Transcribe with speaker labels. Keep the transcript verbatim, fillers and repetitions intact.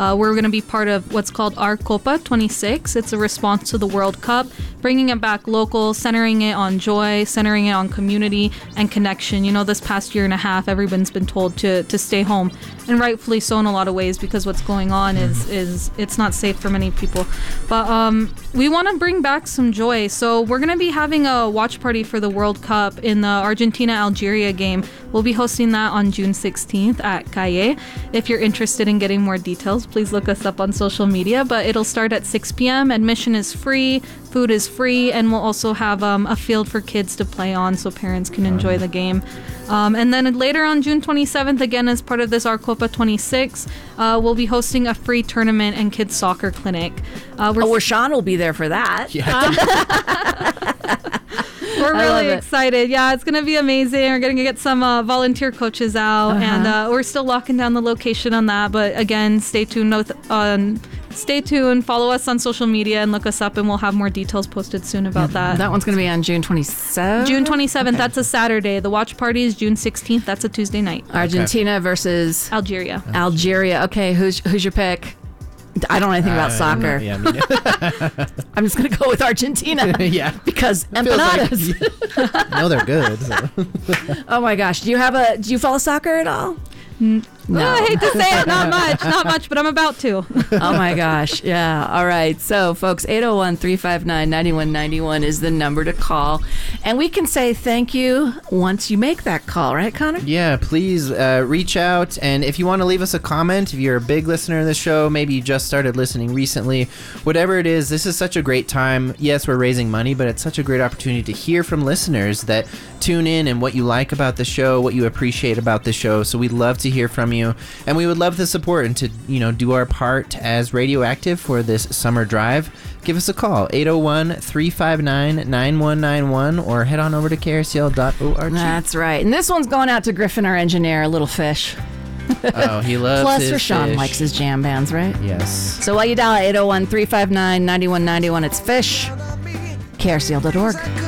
Speaker 1: Uh, we're going to be part of what's called Our Copa twenty-six. It's a response to the World Cup, bringing it back local, centering it on joy, centering it on community and connection. You know, this past year and a half, everyone's been told to, to stay home, and rightfully so in a lot of ways, because what's going on is, is it's not safe for many people. But um, we want to bring back some joy. So we're going to be having a watch party for the World Cup in the Argentina-Algeria game. We'll be hosting that on June sixteenth at Calle. If you're interested in getting more details, please look us up on social media. But it'll start at six p.m. Admission is free, food is free, and we'll also have um, a field for kids to play on so parents can enjoy the game. Um, and then later on June twenty-seventh, again, as part of this Our Copa twenty-six, uh, we'll be hosting a free tournament and kids soccer clinic. Uh, we're
Speaker 2: oh, well, Sean will be there for that.
Speaker 1: Yeah. We're really excited. Yeah, it's going to be amazing. We're going to get some uh, volunteer coaches out, uh-huh. and uh, we're still locking down the location on that. But again, stay tuned. With, um, stay tuned. Follow us on social media and look us up, and we'll have more details posted soon about
Speaker 2: yeah,
Speaker 1: that.
Speaker 2: That one's going to be on June twenty-seventh?
Speaker 1: June twenty-seventh. Okay. That's a Saturday. The watch party is June sixteenth. That's a Tuesday night.
Speaker 2: Argentina okay. versus?
Speaker 1: Algeria.
Speaker 2: Algeria. Okay, who's who's your pick? I don't know anything about uh, soccer. Yeah, me I'm just going to go with Argentina.
Speaker 3: Yeah.
Speaker 2: Because empanadas.
Speaker 3: Like, no, they're good. So.
Speaker 2: Oh my gosh. Do you have a, do you follow soccer at all?
Speaker 1: No. Oh, I hate to say it. Not much. Not much, but I'm about to.
Speaker 2: Oh my gosh. Yeah. All right. So, folks, eight oh one, three five nine, nine one nine one is the number to call. And we can say thank you once you make that call, right, Connor?
Speaker 3: Yeah. Please uh, reach out. And if you want to leave us a comment, if you're a big listener of the show, maybe you just started listening recently, whatever it is, this is such a great time. Yes, we're raising money, but it's such a great opportunity to hear from listeners that tune in and what you like about the show, what you appreciate about the show. So we'd love to hear from you. And we would love the support and to, you know, do our part as Radioactive for this summer drive. Give us a call, eight oh one, three five nine, nine one nine one, or head on over to K R C L dot org.
Speaker 2: That's right. And this one's going out to Griffin, our engineer, Little Fish.
Speaker 3: Oh, he loves
Speaker 2: Plus,
Speaker 3: his
Speaker 2: Rashawn
Speaker 3: fish.
Speaker 2: likes his jam bands, right?
Speaker 3: Yes.
Speaker 2: So while you dial eight oh one, three five nine, nine one nine one, it's Fish. K R C L dot org.